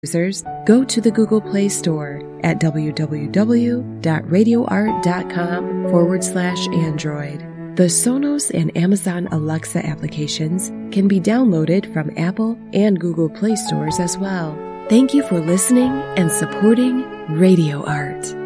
users, go to the Google Play Store at www.radioart.com/Android. The Sonos and Amazon Alexa applications can be downloaded from Apple and Google Play stores as well. Thank you for listening and supporting Radio Art.